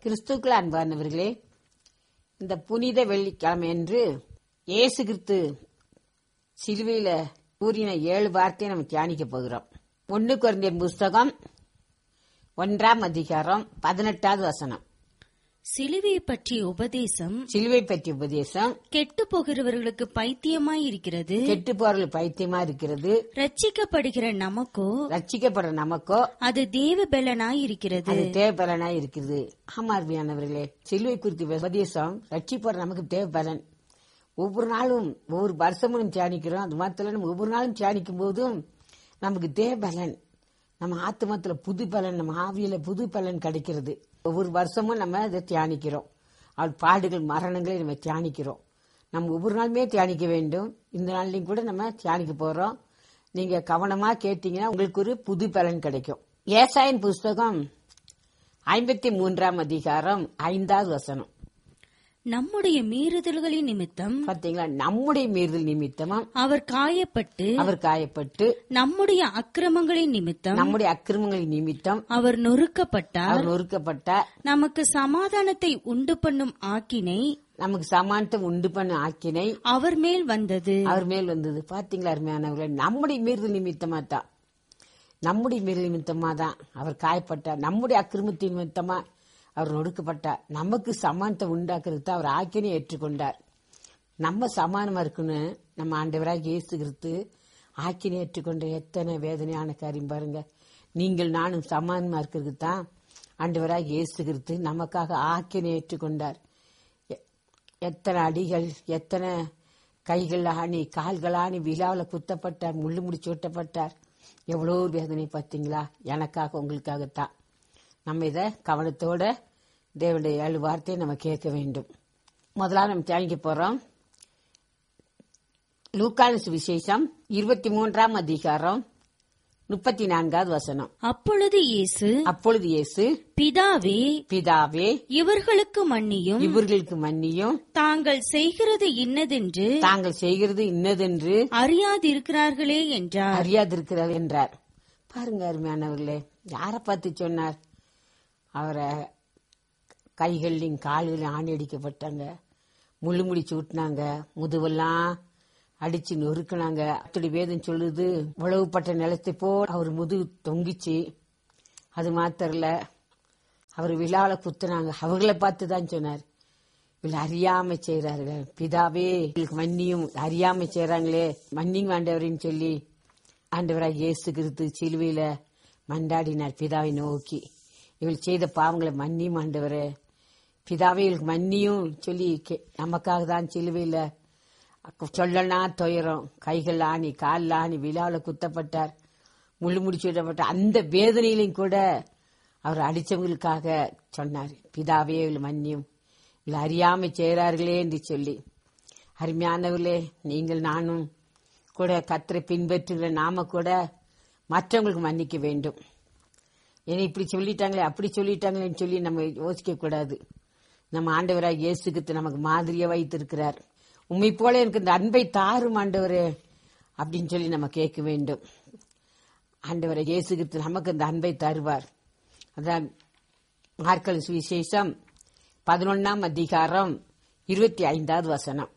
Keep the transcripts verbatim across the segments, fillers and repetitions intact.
கிறிஸ்துக்கள் அன்பானவர்களே, இந்த புனித வெள்ளிக்கிழமை என்று இயேசு கிறிஸ்து சிலுவையில கூறின ஏழு வார்த்தையை நம்ம தியானிக்க போகிறோம். ஒன்னு கொரிந்தியர் புஸ்தகம் ஒன்றாம் அதிகாரம் பதினெட்டாவது வசனம். சிலுவை பற்றிய உபதேசம் சிலுவை பற்றிய உபதேசம் கெட்டு போகிறவர்களுக்கு பைத்தியமாய் இருக்கிறது, கெட்டு போறவர்கள் பைத்தியமா இருக்கிறது. ரட்சிக்கப்படுகிற நமக்கோ ரட்சிக்கப்படுற நமக்கோ அது தேவ பலனாய் இருக்கிறது. அது தேவபலனா இருக்கிறது. ஆமார்மையானவர்களே, சிலுவை குறித்த உபதேசம் ரட்சிப்படுற நமக்கு தேவபலன். ஒவ்வொரு நாளும் ஒவ்வொரு வருஷமும் தியானிக்கிறோம். அது மாத்திரம் நம்ம ஒவ்வொரு நாளும் தியானிக்கும் போதும் நமக்கு தேவபலன், நம்ம ஆத்மத்துல புது பலன், நம்ம ஆவியில புது பலன் கிடைக்கிறது. ஒவ்வொரு வருஷமும் நம்ம இதை தியானிக்கிறோம். அவள் பாடுகள் மரணங்களை நம்ம தியானிக்கிறோம். நம்ம ஒவ்வொரு நாளுமே தியானிக்க வேண்டும். இந்த நாள்லையும் கூட நம்ம தியானிக்க போறோம். நீங்க கவனமா கேட்டீங்கன்னா உங்களுக்கு ஒரு புது பலன் கிடைக்கும். ஏசாயின் புஸ்தகம் ஐம்பத்தி மூன்றாம் அதிகாரம் ஐந்தாவது வசனம். நம்முடைய மீறுதல்களின் நிமித்தம் பாத்தீங்களா, நம்முடைய மீறுதல் நிமித்தமும் அவர் காயப்பட்டு அவர் காயப்பட்டு, நம்முடைய அக்கிரமங்களின் நிமித்தம் நம்முடைய அக்கிரமங்களின் நிமித்தம் அவர் நொறுக்கப்பட்டார். அவர் நொறுக்கப்பட்டார். நமக்கு சமாதானத்தை உண்டு பண்ணும் ஆக்கினை நமக்கு சமானத்தை உண்டு பண்ண ஆக்கினை அவர் மேல் வந்தது. அவர் மேல் வந்தது. பாத்தீங்களா அருமையானவர்களே, நம்முடைய மீறுதல் நிமித்தமா தான், நம்முடைய மீறுதல் நிமித்தமா தான் அவர் காயப்பட்டார். நம்முடைய அக்கிரமத்தின் நிமித்தமா அவர் நொடுக்கப்பட்டார். நமக்கு சமானத்தை உண்டாக்குறது தான் அவர் ஆக்கினை ஏற்றுக்கொண்டார். நம்ம சமானமா இருக்குன்னு நம்ம ஆண்டவராக இயேசு கிறிஸ்து ஆக்கினை ஏற்றுக்கொண்ட எத்தனை வேதனையான காரியம் பாருங்க. நீங்கள் நானும் சமானமா இருக்கிறது தான் ஆண்டவராக இயேசு கிறிஸ்து நமக்காக ஆக்கினை ஏற்றுக்கொண்டார். எத்தனை அடிகள், எத்தனை கைகள் ஆணி, கால்கள் ஆணி, விழாவில் குத்தப்பட்டார், முள்ளு முடிச்சு ஒட்டப்பட்டார். எவ்வளோ வேதனை பார்த்தீங்களா, எனக்காக உங்களுக்காகத்தான். நம்ம இதை கவனத்தோட தேவனுடைய ஏழு வார்த்தையை நம்ம கேட்க வேண்டும். முதலாவது நம்ம தியானிக்க போறோம் லூக்கான சுவிசேஷம் இருபத்தி மூன்றாம் அதிகாரம் முப்பத்தி நான்காவது வசனம். அப்பொழுது இயேசு அப்பொழுது இயேசு பிதாவே பிதாவே இவர்களுக்கு மன்னியும், இவர்களுக்கு மன்னியும், தாங்கள் செய்கிறது இன்னதென்று தாங்கள் செய்கிறது இன்னதென்று அறியாதிருக்கிறார்களே என்றார். அறியாதிருக்கிறார் என்றார். பாருங்க அருமையானவர்களே, யாரை பார்த்து சொன்னார்? அவரை கைகள்லையும் கால்களையும் ஆணி அடிக்கப்பட்டாங்க, முள்ளு முடிச்சு விட்டுனாங்க, முதுவெல்லாம் அடிச்சு நொறுக்கினாங்க. அப்படி வேதம் சொல்லுது, உழவுப்பட்ட நிலத்தை போல் அவர் முதுகு தொங்கிச்சு. அது மாத்திரல, அவர் விழாவில குத்துனாங்க. அவர்களை பார்த்து தான் சொன்னார், இவள் அறியாம செய்யறார்கள், பிதாவே இவளுக்கு மன்னியும், அறியாம செய்யறாங்களே மன்னியும் ஆண்டவரின்னு சொல்லி ஆண்டவராக இயேசு கிறிஸ்து சிலுவையில மண்டாடினார் பிதாவை நோக்கி. இவள் செய்த பாவங்களை மன்னியும் ஆண்டவரே, பிதாவே இவளுக்கு மன்னியும் சொல்லி நமக்காக தான் சிலுவையில சொல்லனா துயரம், கைகள் ஆணி, கால் ஆணி, விழாவில் குத்தப்பட்டார், முள்ளு முடிச்சு விடப்பட்டார். அந்த வேதனையிலும் கூட அவர் அடிச்சவங்களுக்காக சொன்னார், பிதாவே இவள் மன்னியும், இவள் அறியாம செய்கிறார்களே என்று சொல்லி. அருமையானவர்களே, நீங்கள் நானும் கூட கர்த்தரை பின்பற்றுகிற நாம கூட மற்றவங்களுக்கு மன்னிக்க வேண்டும். ஏன்னா இப்படி சொல்லிட்டாங்களே, அப்படி சொல்லிட்டாங்களேன்னு சொல்லி நம்ம யோசிக்க கூடாது. நம்ம ஆண்டவராக இயேசு கிறிஸ்து நமக்கு மாதிரியா வைத்திருக்கிறார். உண்மை போல எனக்கு இந்த அன்பை தாரும் ஆண்டவரே அப்படின்னு சொல்லி நம்ம கேட்க வேண்டும். ஆண்டவரை இயேசு கிறிஸ்து நமக்கு இந்த அன்பை தருவார். அதான் மார்க்கு சுவிசேஷம் பதினொன்னாம் அதிகாரம் இருபத்தி ஐந்தாவது வசனம்.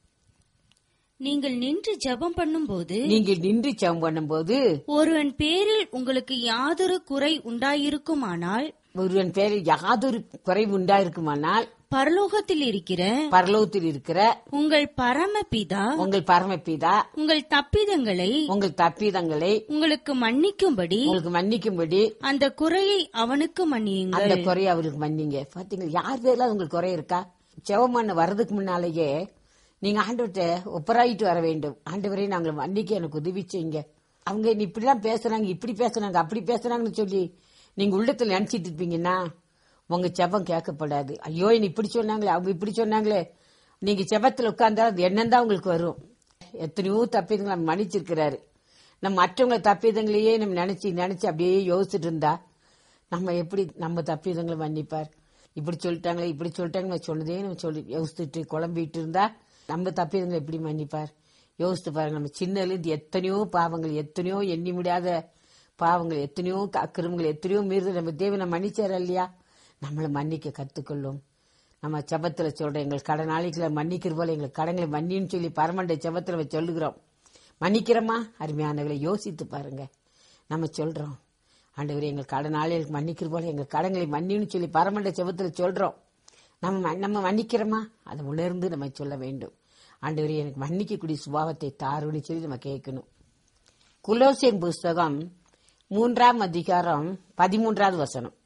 நீங்கள் நின்று ஜெபம் பண்ணும் போது நீங்கள் நின்று ஜெபம் பண்ணும் போது ஒருவன் பேரில் உங்களுக்கு யாதொரு குறை உண்டாயிருக்குமானால் ஒருவன் பேரில் யாதொரு குறைவு உண்டாயிருக்குமானால் பரலோகத்தில் இருக்கிற பரலோகத்தில் இருக்கிற உங்கள் பரமபிதா உங்கள் பரமபிதா உங்கள் தப்பிதங்களை உங்கள் தப்பிதங்களை உங்களுக்கு மன்னிக்கும்படி உங்களுக்கு மன்னிக்கும்படி அந்த குறையை அவனுக்கு மன்னியுங்கள். அந்த குறையை அவருக்கு மன்னிங்க. பாத்தீங்களா, யார் பேர்ல உங்களுக்கு குறை இருக்கா? ஜெபம் பண்ண வர்றதுக்கு முன்னாலேயே நீங்க ஆண்டவர்கிட்ட ஒப்பராயிட்டு வர வேண்டும். ஆண்டவரே, நாங்கள் மன்னிக்க எனக்கு உதவி செய்யுங்க. அவங்க இப்படிலாம் பேசுறாங்க, இப்படி பேசுறாங்க, அப்படி பேசுறாங்கன்னு சொல்லி நீங்க உள்ளத்துல நினைச்சிட்டு இருப்பீங்கன்னா உங்க ஜெபம் கேட்கப்படாது. ஐயோ, என்ன இப்படி சொன்னாங்களே, அவங்க இப்படி சொன்னாங்களே, நீங்க ஜெபத்துல உட்கார்ந்தா அது என்னதான் உங்களுக்கு வரும். எத்தனையோ தப்பிதங்களை மன்னிச்சிருக்கிறாரு. நம்ம மற்றவங்களை தப்பிதங்களையே நம்ம நினைச்சு நினைச்சு அப்படியே யோசிச்சுட்டு இருந்தா நம்ம எப்படி நம்ம தப்பிதங்களை மன்னிப்பார்? இப்படி சொல்லிட்டாங்களே, இப்படி சொல்லிட்டாங்க சொன்னதே நம்ம சொல்லி யோசிச்சுட்டு குழம்பிட்டு இருந்தா நம்ம தப்பிதங்களை எப்படி மன்னிப்பார்? யோசித்து பாருங்க. நம்ம சின்னலேருந்து எத்தனையோ பாவங்கள், எத்தனையோ எண்ணி முடியாத பாவங்கள், எத்தனையோ அக்கிரமங்கள், எத்தனையோ மீறுதல் நம்ம தேவனை மன்னிச்சார் இல்லையா? நம்மளை மன்னிக்க கத்துக்கொள்ளும். நம்ம ஜெபத்துல சொல்றோம், எங்கள் கடனாளிகளை மன்னிக்கிற போல எங்கள் கடன்களை மன்னின்னு சொல்லி பரமண்ட ஜெபத்துல சொல்லுகிறோம். மன்னிக்கிறோமா? அருமையானவர்களை யோசித்து பாருங்க. நம்ம சொல்றோம், ஆண்டவரே எங்கள் கடனாளிகளுக்கு மன்னிக்கிற போல எங்கள் கடன்களை மன்னின்னு சொல்லி பரமண்ட ஜெபத்துல சொல்றோம். நம்ம நம்ம மன்னிக்கிறோமா? அதை உணர்ந்து நம்ம சொல்ல வேண்டும். ஆண்டவரே எனக்கு மன்னிக்கக்கூடிய சுபாவத்தை தாருன்னு சொல்லி நம்ம கேட்கணும். கொலோசியர் புஸ்தகம் மூன்றாம் அதிகாரம் பதிமூன்றாவது வசனம்.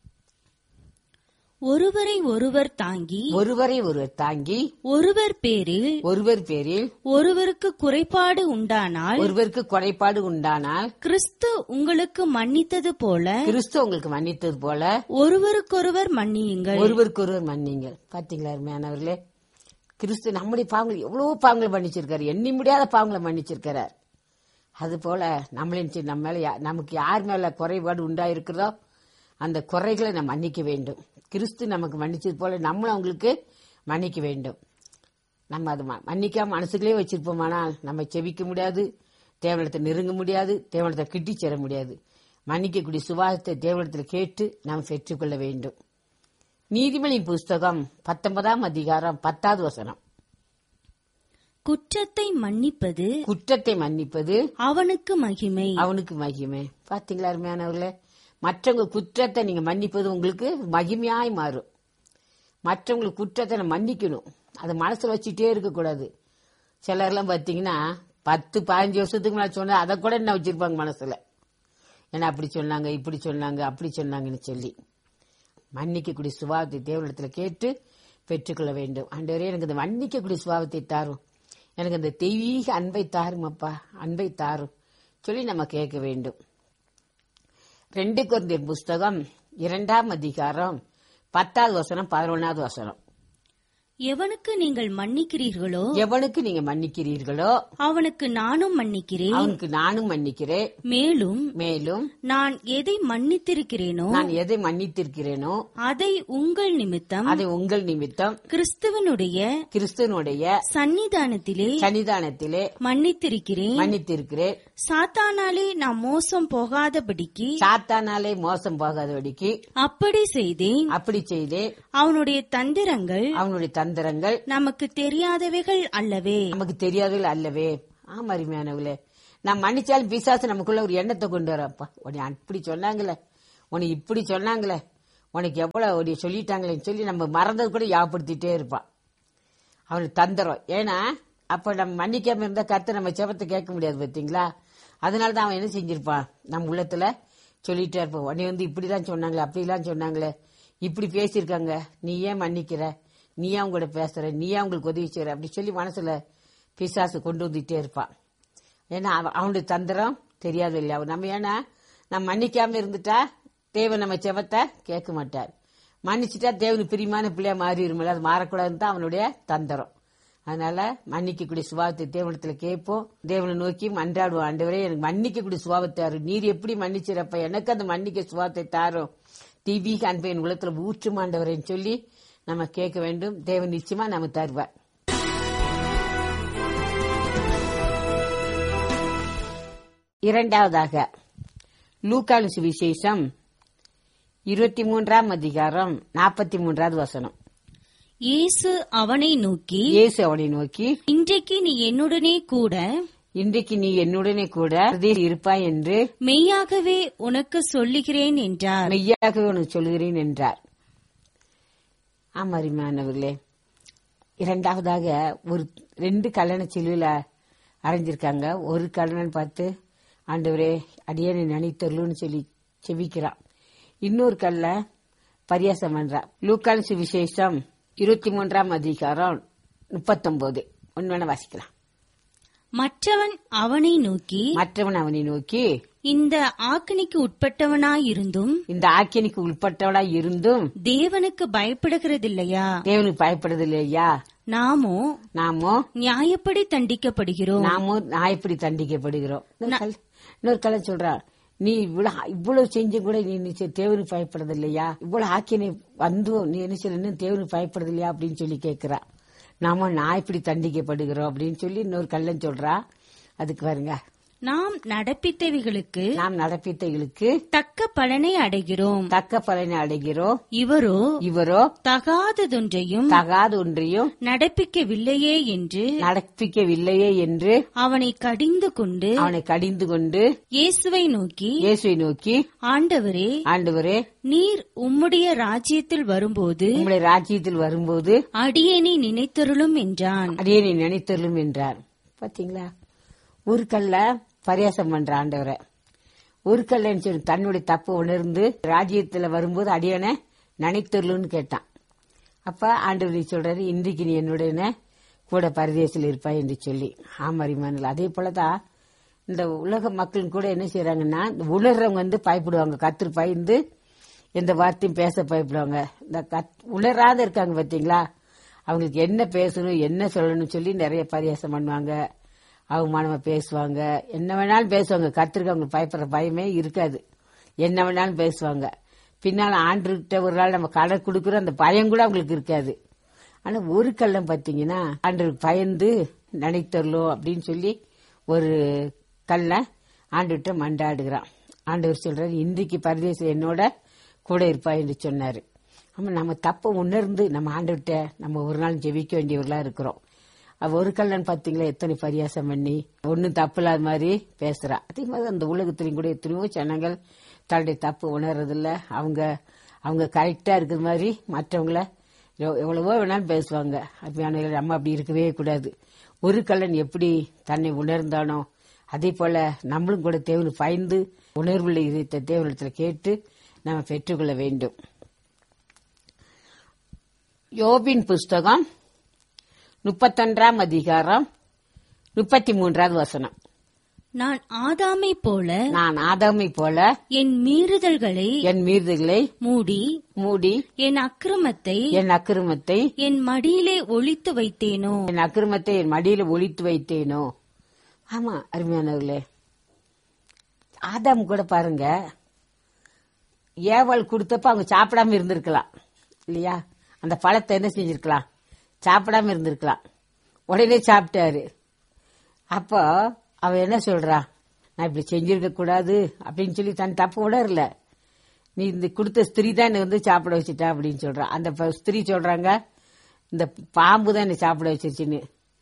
ஒருவரை ஒருவர் தாங்கி ஒருவரை ஒருவர் தாங்கி ஒருவர் பேரில் ஒருவர் பேரில் ஒருவருக்கு குறைபாடு உண்டானால் ஒருவருக்கு குறைபாடு உண்டானால் கிறிஸ்து உங்களுக்கு மன்னித்தது போல கிறிஸ்து உங்களுக்கு மன்னித்தது போல ஒருவருக்கொருவர் மன்னியுங்கள். ஒருவருக்கு ஒருவர் மன்னிங்கள். பாத்தீங்களா அருமையானவர்களே, கிறிஸ்து நம்முடைய பாவங்கள் எவ்வளவு பாவங்களை மன்னிச்சிருக்காரு, எண்ணி முடியாத பாவங்களை மன்னிச்சிருக்கிறார். அது போல நம்மளின் நம்ம மேல நமக்கு யார் மேல குறைபாடு உண்டாயிருக்கிறதோ அந்த குறைகளை நம்ம மன்னிக்க வேண்டும். கிறிஸ்து நமக்கு மன்னிச்சது போல நம்மளும் அவங்களுக்கு மன்னிக்க வேண்டும். நம்ம அது மன்னிக்காம மனசுக்குள்ளே வச்சிருப்போமானால் நம்ம செவிக்க முடியாது, தேவனிடத்தை நெருங்க முடியாது, தேவனிடத்தை கிட்டி சேர முடியாது. மன்னிக்கக்கூடிய சுபாவத்தை தேவனிடத்தில் கேட்டு நாம் பெற்றுக்கொள்ள வேண்டும். நீதிமொழியின் புஸ்தகம் பத்தொன்பதாம் அதிகாரம் பத்தாவது வசனம். குற்றத்தை மன்னிப்பது குற்றத்தை மன்னிப்பது அவனுக்கு மகிமை அவனுக்கு மகிமை. பாத்தீங்களா அருமையானவர்களே, மற்றவங்க குற்றத்தை நீங்க மன்னிப்பது உங்களுக்கு மகிமையாய் மாறும். மற்றவங்களுக்கு குற்றத்தை நம்ம மன்னிக்கணும், அதை மனசுல வச்சுட்டே இருக்கக்கூடாது. சிலர்லாம் பாத்தீங்கன்னா பத்து பதினஞ்சு வருஷத்துக்கு மேல சொன்னா அதை கூட என்ன வச்சிருப்பாங்க மனசுல, ஏன்னா அப்படி சொன்னாங்க இப்படி சொன்னாங்க அப்படி சொன்னாங்கன்னு சொல்லி. மன்னிக்கக்கூடிய சுபாவத்தை தேவனிடத்துல கேட்டு பெற்றுக்கொள்ள வேண்டும். ஆண்டவரே எனக்கு இந்த மன்னிக்கக்கூடிய சுபாவத்தை தாரும், எனக்கு இந்த தெய்வீக அன்பை தாரும் அப்பா, அன்பை தாரும் சொல்லி நம்ம கேட்க வேண்டும். ரெண்டு கொரிந்தியர் புஸ்தகம் இரண்டாம் அதிகாரம் பத்தாவது வசனம் பதினொன்னாவது வசனம். எவனுக்கு நீங்கள் மன்னிக்கிறீர்களோ எவனுக்கு நீங்க மன்னிக்கிறீர்களோ அவனுக்கு நானும் மன்னிக்கிறேன், அவனுக்கு நானும் மன்னிக்கிறேன். மேலும் மேலும் நான் எதை மன்னித்திருக்கிறேனோ நான் எதை மன்னித்திருக்கிறேனோ அதை உங்கள் நிமித்தம் அதை உங்கள் நிமித்தம் கிறிஸ்துவனுடைய கிறிஸ்துவனுடைய சன்னிதானத்திலே சன்னிதானத்திலே மன்னித்திருக்கிறேன். மன்னித்திருக்கிறேன். சாத்தானாலே நான் மோசம் போகாதபடிக்கு சாத்தானாலே மோசம் போகாதபடிக்கு அப்படி செய்தேன். அப்படி செய்தேன். அவனுடைய தந்திரங்கள் அவனுடைய தந்திரங்கள் நமக்கு தெரியாதவைகள் அல்லவே நமக்கு தெரியாதவர்கள் அல்லவே. ஆமா அருமையானவர்களே, நான் மன்னிச்சாலும் பிசாசு நமக்குள்ள ஒரு எண்ணத்தை கொண்டு வரப்பா, உன்னை அப்படி சொன்னாங்களே, உனக்கு இப்படி சொன்னாங்களே, உனக்கு எவ்வளவு சொல்லிட்டாங்களேன்னு சொல்லி நம்ம மறந்தது கூட யாப்படுத்திட்டே இருப்பான். அவனுக்கு தந்திரம். ஏன்னா அப்ப நம்ம மன்னிக்காம இருந்தா கர்த்தர் நம்ம ஜெபத்தை கேட்க முடியாது பாத்தீங்களா. அதனாலதான் அவன் என்ன செஞ்சிருப்பான், நம்ம உள்ளத்துல சொல்லிட்டே இருப்பான், உன்னை வந்து இப்படிலாம் சொன்னாங்களே அப்படிலாம் சொன்னாங்களே இப்படி பேசியிருக்காங்க, நீ ஏன் மன்னிக்கிற, நீ ஏன் கூட பேசுற, நீ ஏன் அவங்களுக்கு உதவி செய்யற அப்படி சொல்லி மனசுல பிசாசு கொண்டு வந்துட்டே இருப்பான். ஏன்னா அவனுடைய தந்திரம் தெரியாது இல்லையா நம்ம. ஏன்னா நம்ம மன்னிக்காம இருந்துட்டா தேவன் நம்ம செவத்தை கேட்க மாட்டார், மன்னிச்சுட்டா தேவனுக்கு பிரியமான பிள்ளையா மாறிடுமில்ல, அது மாறக்கூடாதுன்னு தான் அவனுடைய தந்திரம். அதனால மன்னிக்கக்கூடிய சுபாவத்தை தேவனத்துல கேட்போம், தேவனை நோக்கி மன்றாடுவோம். ஆண்டவரே எனக்கு மன்னிக்கக்கூடிய சுபாவத்தை தாரும், நீர் எப்படி மன்னிச்சிடப்ப எனக்கு அந்த மன்னிக்க சுபாவத்தை தாரும், தீபீக அன்பை என் உலகத்துல ஊற்றும் ஆண்டவரேன்னு சொல்லி நம்ம கேட்க வேண்டும். தேவன் நிச்சயமா நம்ம தருவார். இரண்டாவதாக லூக்காவின் சுவிசேஷம் இருபத்தி மூன்றாம் அதிகாரம் நாற்பத்தி மூன்றாவது வசனம். இயேசு அவனை நோக்கி இயேசு அவனை நோக்கி இன்றைக்கு நீ என்னுடனே கூட இன்றைக்கு நீ என்னுடனே கூட இருப்பாய் என்று மெய்யாகவே உனக்கு சொல்லுகிறேன் என்றார். மெய்யாகவே உனக்கு சொல்கிறேன் என்றார். ஆமாரிமானவர்களே, இரண்டாவதாக ஒரு ரெண்டு கல்லணை சிலுவையில அரைஞ்சிருக்காங்க. ஒரு கல்லணை பார்த்து ஆண்டவரே அடியேனை நினைத்தருளுன்னு சொல்லி செபிக்கிறான். இன்னொரு கல்ல பரியாசம் பண்றான். லூக்கான் சுவிசேஷம் இருபத்தி மூன்றாம் அதிகாரம் முப்பத்தொன்பது ஒன்னு வாசிக்கலாம். மற்றவன் அவனை நோக்கி மற்றவன் அவனை நோக்கி இந்த ஆக்கினிக்கு உட்பட்டவனாயிருந்தும் இந்த ஆக்கினிக்கு உட்பட்டவனாய் இருந்தும் தேவனுக்கு பயப்படுகிறதில்லையா தேவனுக்கு பயப்படுறதில்லையா நாமோ நாமோ நியாயப்படி தண்டிக்கப்படுகிறோம் நாமோ நியாயப்படி தண்டிக்கப்படுகிறோம். இன்னொரு கலை சொல்றான், நீ இவ்வளவு இவ்வளவு செஞ்சும் கூட நீ தேவனுக்கு பயப்படுறது இல்லையா, இவ்வளவு ஆக்கினை வந்தும் நீ என்ன சொல்ல இன்னும் தேவனுக்கு பயப்படுறது இல்லையா அப்படின்னு சொல்லி கேட்கிறா. நாம நான் இப்படி தண்டிக்கப்படுகிறோம் அப்படின்னு சொல்லி இன்னொரு கள்ளன் சொல்றா. அதுக்கு பாருங்க, நாம் நடப்பித்தவைகளுக்கு நாம் நடப்பித்தவர்களுக்கு தக்க பலனை அடைகிறோம். தக்க பலனை அடைகிறோம். இவரோ இவரோ தகாததொன்றையும் தகாத ஒன்றையும் நடப்பிக்கவில்லையே என்று நடப்பிக்கவில்லையே என்று அவனை கடிந்து கொண்டு அவனை கடிந்து கொண்டு இயேசுவை நோக்கி, இயேசுவை நோக்கி, ஆண்டவரே, ஆண்டவரே, நீர் உம்முடைய ராஜ்யத்தில் வரும்போது உம்முடைய ராஜ்யத்தில் வரும்போது அடியேனை நினைத்தருளும் என்றான். அடியேனை நினைத்தருளும் என்றார். பாத்தீங்களா, ஒரு கல்ல பரியாசம் பண்ற ஆண்டவரை, ஒரு கல்ல சொல்லி தன்னுடைய தப்பு உணர்ந்து ராஜ்யத்துல வரும்போது அடியனை நினைத்தருளும்னு கேட்டான். அப்ப ஆண்டவர் சொல்றாரு, இன்றைக்கு நீ என்னுடைய கூட பரதேசில் இருப்பாய் என்று சொல்லி. ஆமரிமானல் அதே போலதான் இந்த உலக மக்கள் கூட என்ன செய்யறாங்கன்னா, இந்த உணர்றவங்க வந்து பயப்படுவாங்க, கத்திர பயந்து எந்த வார்த்தையும் பேச பயப்படுவாங்க. இந்த உணராத இருக்காங்க பாத்தீங்களா, அவங்களுக்கு என்ன பேசணும் என்ன சொல்லணும்னு சொல்லி நிறைய பரியாசம் பண்ணுவாங்க, அவமானமா பேசுவாங்க, என்ன வேணாலும் பேசுவாங்க. கத்திரிக்க அவங்களுக்கு பயப்படுற பயமே இருக்காது, என்ன வேணாலும் பேசுவாங்க. பின்னால ஆண்டுகிட்ட ஒரு நாள் நம்ம கடை கொடுக்குறோம், அந்த பயம் கூட அவங்களுக்கு இருக்காது. ஆனா ஒரு கல்லம் பாத்தீங்கன்னா ஆண்டுக்கு பயந்து நினைத்தரலோ அப்படின்னு சொல்லி ஒரு கல்ல ஆண்டுகிட்ட மண்டாடுகிறான். ஆண்டவர் சொல்றாரு, இன்றைக்கு பரதேசம் என்னோட கூட இருப்பா என்று சொன்னாரு. ஆமா, நம்ம தப்ப உணர்ந்து நம்ம ஆண்டுகிட்ட நம்ம ஒரு நாள் ஜெபிக்க வேண்டியவர்களா இருக்கிறோம். ஒரு கல்லன் பாத்தீங்களா எத்தனை பரியாசம் பண்ணி ஒன்னும் தப்பு இல்லாத மாதிரி பேசுறா. அதே மாதிரி அந்த உலகத்திலையும் கூட எத்தனையோ ஜனங்கள் தன்னுடைய தப்பு உணர்றதில்ல, அவங்க அவங்க கரெக்டா இருக்கிற மாதிரி மற்றவங்கள எவ்வளவோ வேணாலும் பேசுவாங்க. அப்படியான நம்ம அப்படி இருக்கவே கூடாது. ஒரு கல்லன் எப்படி தன்னை உணர்ந்தானோ அதே போல நம்மளும் கூட தேவனுக்கு பயந்து உணர்வுள்ள இதயத்தை தேவனிடத்துல கேட்டு நம்ம பெற்றுக்கொள்ள வேண்டும். யோபின் புஸ்தகம் முப்பத்தொன்றாம் அதிகாரம் முப்பத்தி மூன்றாவது வசனம். நான் ஆதாமை போல நான் ஆதாமை போல என் மீறுதல்களை என் மீறுதல்களை மூடி மூடி என் அக்கிரமத்தை என் அக்கிரமத்தை என் மடியிலே ஒளித்து வைத்தேனோ என் அக்கிரமத்தை என் மடியில ஒளித்து வைத்தேனோ. ஆமா அருமையானவர்களே, ஆதாம் கூட பாருங்க, ஏவல் கொடுத்தப்ப அவங்க சாப்பிடாம இருந்திருக்கலாம் இல்லையா? அந்த பழத்தை என்ன செஞ்சிருக்கலாம், சாப்பிடாம இருந்திருக்கலாம். உடனே சாப்பிட்டாரு. அப்போ அவ என்ன சொல்றா, நான் இப்படி செஞ்சிருக்க கூடாது அப்படின்னு சொல்லி தன் தப்பு உணரல. நீ இந்த கொடுத்த ஸ்திரீ தான் என்னை வந்து சாப்பிட வச்சுட்டா அப்படின்னு சொல்றான். அந்த ஸ்திரீ சொல்றாங்க, இந்த பாம்பு தான் என்னை சாப்பிட வச்சிருச்சுன்னு.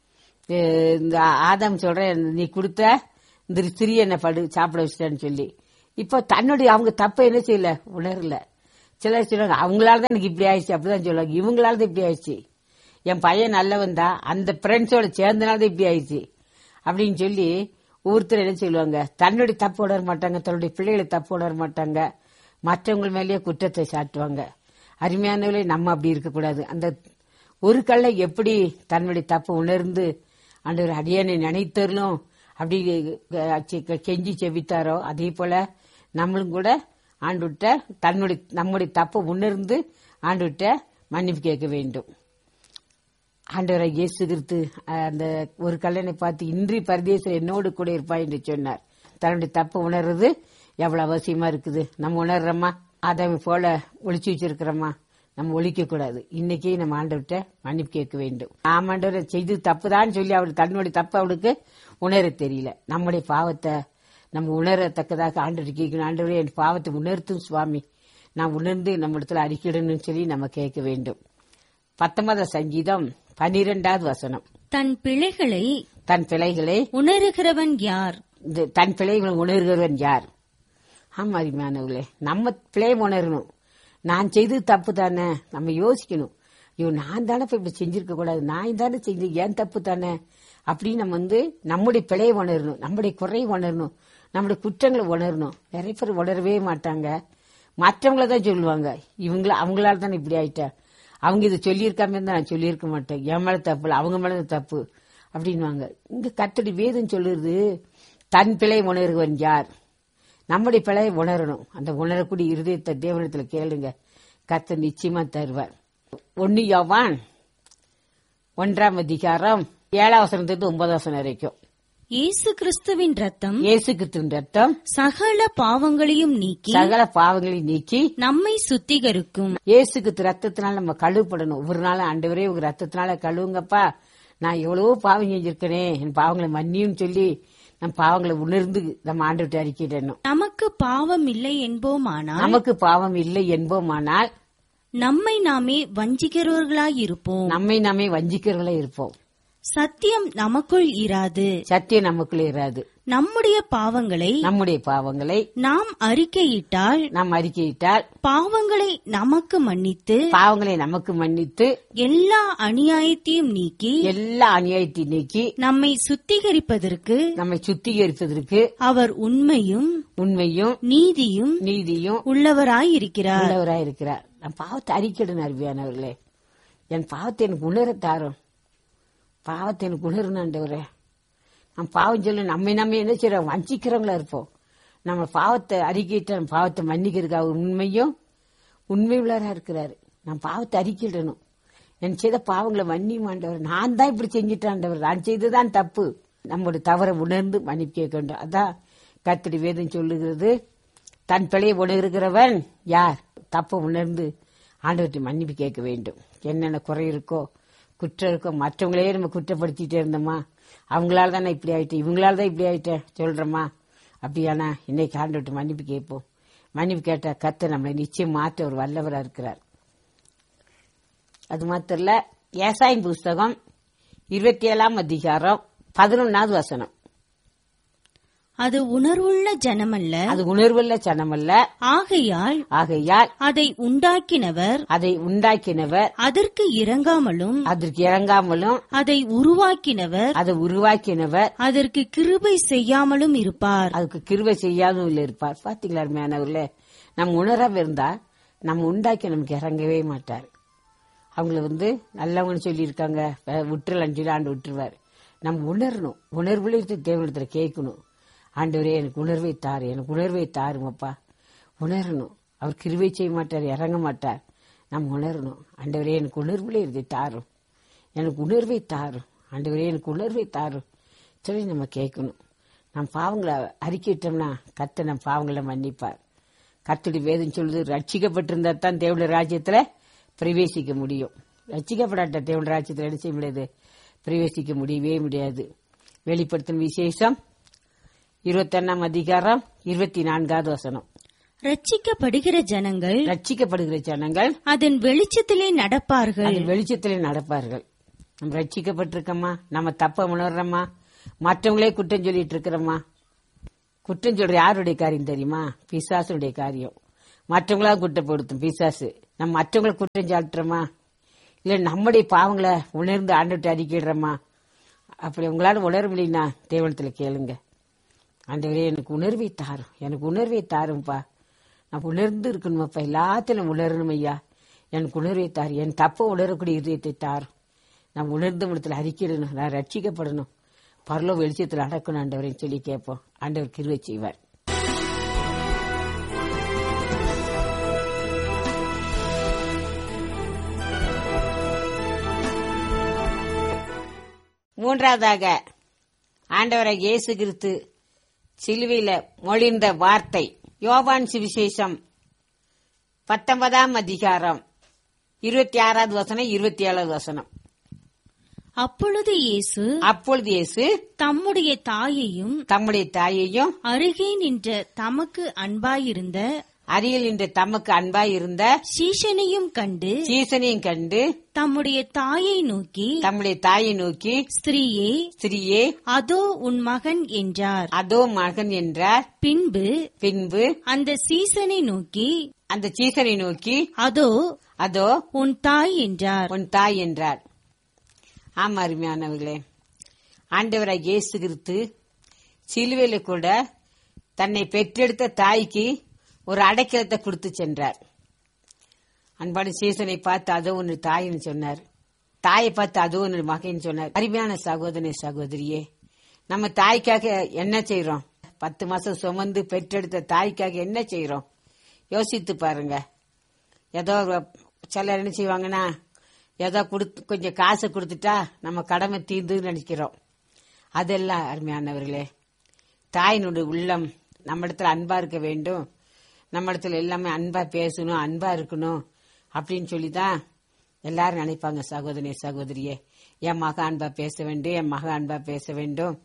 இந்த ஆதாம் சொல்ற, நீ கொடுத்த இந்த ஸ்திரீ என்ன படு சாப்பிட வச்சுட்டான்னு சொல்லி. இப்போ தன்னுடைய அவங்க தப்ப என்ன செய்யல, உணரல. சிலர் சொல்லுவாங்க, அவங்களாலதான் எனக்கு இப்படி ஆயிடுச்சு அப்படிதான் சொல்லுவாங்க. இவங்களாலதான் இப்படி ஆயிடுச்சு, என் பையன் நல்லவன் தான், அந்த ஃப்ரெண்ட்ஸோட சேர்ந்தனால்தான் இப்படி ஆயிடுச்சு அப்படின்னு சொல்லி ஒவ்வொருத்தர் என்ன சொல்லுவாங்க, தன்னுடைய தப்பு உணர மாட்டாங்க, தன்னுடைய பிள்ளைகளை தப்பு உணர மாட்டாங்க, மற்றவங்க மேலேயே குற்றத்தை சாட்டுவாங்க. அருமையானவர்களே, நம்ம அப்படி இருக்கக்கூடாது. அந்த ஒரு கல்லை எப்படி தன்னுடைய தப்பு உணர்ந்து ஆண்டவர் அடியானை நினைத்தரலும் அப்படி கெஞ்சி செவித்தாரோ அதே போல நம்மளும் கூட ஆண்டுகிட்ட தன்னுடைய நம்முடைய தப்பை உணர்ந்து ஆண்டுகிட்ட மன்னிப்பு கேட்க வேண்டும். ஆண்டவரை இயேசு கிறிஸ்து அந்த ஒரு கல்லனை பார்த்து, இன்றி பரதேசம் என்னோடு கூட இருப்பாய் என்று சொன்னார். தன்னுடைய தப்பை உணர்றது எவ்வளவு அவசியமா இருக்குது. நம்ம உணர்றோமா, ஆதாமை போல ஒளிச்சு வச்சிருக்கிறோமா? நம்ம ஒழிக்க கூடாது. இன்னைக்கு நம்ம ஆண்டவர்கிட்ட மன்னிப்பு கேட்க வேண்டும். ஆம் ஆண்டவரை செய்து தப்புதான் சொல்லி அவர் தன்னுடைய தப்பு அவளுக்கு உணர தெரியல. நம்முடைய பாவத்தை நம்ம உணரத்தக்கதாக ஆண்டவர் கேட்கணும். ஆண்டவரே, என் பாவத்தை உணர்த்தும் சுவாமி, நான் உணர்ந்து நம்ம இடத்துல அறிக்கிடணும்னு சொல்லி நம்ம கேட்க வேண்டும். பத்தொன்பதாம் சங்கீதம் பனிரெண்டாவது வசனம். தன் பிழைகளை தன் பிழைகளை உணர்கிறவன் யார்? தன் பிழைகளை உணர்கிறவன் யார்? ஆமா அருமையானவர்களே, நம்ம பிழை உணரணும். நான் செய்தது தப்பு தானே, நம்ம யோசிக்கணும். ஐயோ, நான் தானே இப்ப இப்படி செஞ்சிருக்க கூடாது, நான் தானே செஞ்சு, ஏன் தப்பு தானே அப்படின்னு நம்ம வந்து நம்முடைய பிழையை உணரணும், நம்முடைய குறையை உணரணும், நம்முடைய குற்றங்களை உணரணும். நிறைய பேர் உணரவே மாட்டாங்க, மற்றவங்கள தான் சொல்லுவாங்க, இவங்கள அவங்களால தானே இப்படி ஆயிட்டா, அவங்க இதை சொல்லியிருக்காம இருந்தா நான் சொல்லியிருக்க மாட்டேன், என் மேல தப்பு இல்லை, அவங்க மேல தப்பு அப்படின்வாங்க. இங்க கர்த்தருடைய வேதம் சொல்லுறது, தன் பிழை உணர்வன் யார்? நம்முடைய பிழையை உணரணும். அந்த உணரக்கூடிய இருதயத்தை தேவனிடத்துல கேளுங்க, கர்த்தர் நிச்சயமா தருவார். ஒன்னு யோவான் ஒன்றாம் அதிகாரம் ஏழாம் வசனத்திலிருந்து ஒன்பதாம் வசனம் வரைக்கும். இயேசு கிறிஸ்துவின் ரத்தம் இயேசு கிறிஸ்துவின் ரத்தம் சகல பாவங்களையும் நீக்கி சகல பாவங்களையும் நீக்கி நம்மை சுத்திகரிக்கும். இயேசு கிறிஸ்து ரத்தத்தினால நம்ம கழுவப்படணும். ஒவ்வொரு நாளும் ஆண்டவரே உங்க ரத்தத்தினால கழுவுங்கப்பா, நான் எவ்வளவோ பாவம் செஞ்சிருக்கேனே, என் பாவங்களை மன்னியும் சொல்லி நம் பாவங்களை உணர்ந்து நம்ம ஆண்டவர்கிட்ட அறிக்கையிடணும். நமக்கு பாவம் இல்லை என்போமானால் நமக்கு பாவம் இல்லை என்போமானால் நம்மை நாமே வஞ்சிக்கிறவர்களாயிருப்போம். நம்மை நாமே வஞ்சிக்கிறவர்களா இருப்போம். சத்தியம் நமக்குள் இராது. சத்தியம் நமக்குள்ள இராது. நம்முடைய பாவங்களை நம்முடைய பாவங்களை நாம் அறிக்கையிட்டால் நாம் அறிக்கையிட்டால் பாவங்களை நமக்கு மன்னித்து பாவங்களை நமக்கு மன்னித்து எல்லா அநியாயத்தையும் நீக்கி எல்லா அநியாயத்தையும் நீக்கி நம்மை சுத்திகரிப்பதற்கு நம்மை சுத்திகரிப்பதற்கு அவர் உண்மையும் உண்மையும் நீதியும் நீதியும் உள்ளவராயிருக்கிறார். உள்ளவராயிருக்கிறார். நான் பாவத்தை அறிக்கையிடணும் அருமையானவர்களே. என் பாவத்தை எனக்கு உணரத்தாரும். பாவத்தை எனக்கு உணர்வு ஆண்டவரே. நம்ம பாவம் சொல்லி நம்ம நம்ம என்ன செய்யறோம், வஞ்சிக்கிறவங்களா இருப்போம். நம்ம பாவத்தை அறிக்கையிட்ட நம்ம பாவத்தை மன்னிக்கிறதுக்கு அவர் உண்மையும் உண்மை உள்ளவரா இருக்கிறாரு. நம்ம பாவத்தை அறிக்கையிடணும். என் செய்த பாவங்களை மன்னியும் ஆண்டவர். நான் தான் இப்படி செஞ்சுட்டாண்டவர், நான் செய்ததான் தப்பு. நம்மளுடைய தவறை உணர்ந்து மன்னிப்பு கேட்க வேண்டும். அதான் கர்த்தருடைய வேதம் சொல்லுகிறது, தன் பிழையை உணர்கிறவன் யார்? தப்பை உணர்ந்து ஆண்டவர்கிட்ட மன்னிப்பு கேட்க வேண்டும். என்னென்ன குறை இருக்கோ குற்றம் இருக்கோ மற்றவங்களே நம்ம குற்றப்படுத்திட்டே இருந்தோமா, அவங்களால தானே இப்படி ஆயிட்டேன், இவங்களால தான் இப்படி ஆயிட்டேன் சொல்றோமா? அப்படியானா இன்னைக்கு ஆண்டவர்கிட்ட மன்னிப்பு கேட்போம். மன்னிப்பு கேட்டா கர்த்தர் நம்மளை நிச்சயம் மாற்ற ஒரு வல்லவரா இருக்கிறார். அது மாத்திரம் இல்ல, ஏசாயின் புஸ்தகம் இருபத்தி ஏழாம் அதிகாரம் பதினொன்னாவது வசனம். அது உணர்வுள்ள ஜனமல்ல, அது உணர்வுள்ள ஜனமல்ல, ஆகையால் ஆகையால் அதை உண்டாக்கினவர் அதை உண்டாக்கினவர் அதற்கு இறங்காமலும் அதற்கு இறங்காமலும் அதை உருவாக்கினவர் அதை உருவாக்கினவர் அதற்கு கிருபை செய்யாமலும் இருப்பார். அதுக்கு கிருபை செய்யாதும் இல்ல இருப்பார். பாத்தீங்களா மேனவர்களே, நம்ம உணராம இருந்தா நம்ம உண்டாக்கி நமக்கு இறங்கவே மாட்டார். அவங்கள வந்து நல்லவங்கன்னு சொல்லி இருக்காங்க, விட்டுறலன்னு சொல்லி ஆண்டு விட்டுருவார். நம்ம உணரணும், உணர்வுல இருந்து தேவனிடத்துல கேட்கணும். ஆண்டவரே எனக்கு உணர்வை தாரு, எனக்கு உணர்வை தாருமப்பா. உணரணும். அவர் கிருபை செய்ய மாட்டார், இறங்க மாட்டார். நம்ம உணரணும். ஆண்டவரே எனக்கு உணர்வுல இருந்து தாரும், எனக்கு உணர்வை தாரும், ஆண்டவரே எனக்கு உணர்வை தாரும் சொல்லி நம்ம கேட்கணும். நம்ம பாவங்களை அறிக்கிட்டோம்னா கர்த்தர் நம்ம பாவங்களை மன்னிப்பார். கர்த்தருடைய வேதம் சொல்லுது, ரட்சிக்கப்பட்டிருந்தா தான் தேவனுடைய ராஜ்யத்துல பிரவேசிக்க முடியும். ரட்சிக்கப்படாட்ட தேவனுடைய ராஜ்யத்துல என்ன செய்ய முடியாது, பிரவேசிக்க முடியவே முடியாது. வெளிப்படுத்தும் விசேஷம் இருபத்தி ஒன்னாம் அதிகாரம் இருபத்தி நான்காவது வசனம். ரட்சிக்கப்படுகிற ஜனங்கள் ரட்சிக்கப்படுகிற ஜனங்கள் அதன் வெளிச்சத்திலே நடப்பார்கள். அதன் வெளிச்சத்திலே நடப்பார்கள். நம்ம ரட்சிக்கப்பட்டிருக்கோமா, நம்ம தப்ப உணர்றோமா, மற்றவங்களே குற்றம் சொல்லிட்டு இருக்கிறோமா? குற்றம் சொல்ற யாருடைய காரியம் தெரியுமா? பிசாசுடைய காரியம். மற்றவங்களா குற்றப்படுத்தும் பிசாசு. நம்ம மற்றவங்களை குற்றம் சாட்டுறோமா, இல்ல நம்முடைய பாவங்களை உணர்ந்து ஆண்டவர்கிட்ட அறிக்கையிடுறோமா? அப்படி உங்களால உணர முடியும்னா தேவனத்துல கேளுங்க. ஆண்டவரே எனக்கு உணர்வை தாரும், எனக்கு உணர்வை தாரும்பா. நான் உணர்ந்து இருக்கணுமாப்பா, எல்லாத்திலும் உணரணும் ஐயா. எனக்கு உணர்வை தாரு, என் தப்ப உணரக்கூடிய இதயத்தை தாரும். நான் உணர்ந்த இடத்துல அறிக்கிடணும், நான் ரட்சிக்கப்படணும், பரலோக வெளிச்சத்தில் அடக்கணும் ஆண்டவரேன்னு சொல்லி கேட்போம். ஆண்டவர் கிருபை செய்வார். மூன்றாவதாக ஆண்டவரை இயேசு கிறிஸ்து சிலுவையில மொழிந்த வார்த்தை. யோவான் சுவிசேஷம் பத்தொன்பதாம் அதிகாரம் இருபத்தி ஆறாவது வசனம் இருபத்தி ஏழாவது வசனம். அப்பொழுது இயேசு அப்பொழுது இயேசு தம்முடைய தாயையும் தம்முடைய தாயையும் அருகே நின்ற தமக்கு அன்பாயிருந்த அருகில் நின்ற தமக்கு அன்பாய் இருந்த சீஷனையும் கண்டு சீசனையும் கண்டு தம்முடைய தாயை நோக்கி தம்முடைய தாயை நோக்கி ஸ்திரீயே ஸ்திரீயே அதோ உன் மகன் என்றார். அதோ மகன் என்றார். பின்பு பின்பு அந்த சீசனை நோக்கி அந்த சீசனை நோக்கி அதோ அதோ உன் தாய் என்றார். உன் தாய் என்றார். ஆமா அருமையானவர்களே, ஆண்டவராய் இயேசு கிறிஸ்து சிலுவையில கூட தன்னை பெற்றெடுத்த தாய்க்கு ஒரு அடைக்கலத்தை கொடுத்து சென்றார். அன்பான சீசனை பார்த்து அதோ ஒன்று தாயின்னு சொன்னார், தாயை பார்த்து அதோ ஒன்று மகன் சொன்னார். அருமையான சகோதரி சகோதரியே, நம்ம தாய்க்காக என்ன செய்யறோம்? பத்து மாசம் சுமந்து பெற்றெடுத்த தாய்க்காக என்ன செய்யறோம்? யோசித்து பாருங்க. ஏதோ சிலர் என்ன செய்வாங்கன்னா, ஏதோ கொடுத்து கொஞ்சம் காசை கொடுத்துட்டா நம்ம கடமை தீர்ந்துன்னு நினைக்கிறோம். அதெல்லாம் அருமையானவர்களே, தாயினுடைய உள்ளம் நம்ம இடத்துல அன்பா இருக்க வேண்டும், நம்ம இடத்துல எல்லாமே அன்பா பேசணும், அன்பா இருக்கணும் அப்படின்னு சொல்லிதான் எல்லாரும் நினைப்பாங்க. சகோதரி சகோதரியே, என் மக அன்பா பேச வேண்டும், என் மக அன்பா பேச வேண்டும்,